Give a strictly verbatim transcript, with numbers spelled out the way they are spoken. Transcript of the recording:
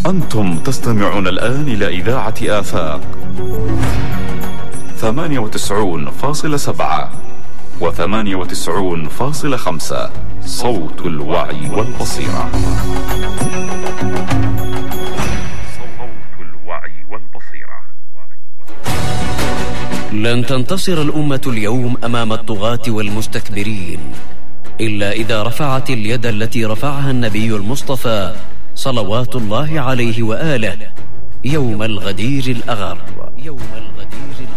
أنتم تستمعون الآن إلى إذاعة آفاق ثمانية وتسعون فاصلة سبعة وثمانية وتسعون فاصلة خمسة، صوت الوعي والبصيرة. صوت الوعي والبصيرة. لن تنتصر الأمة اليوم أمام الطغاة والمستكبرين إلا إذا رفعت اليد التي رفعها النبي المصطفى صلوات الله عليه وآله يوم الغدير الأغر.